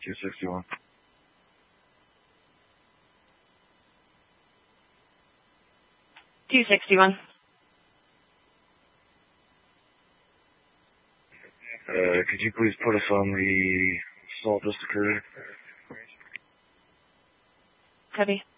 261. Could you please put us on the assault just occurred? Copy.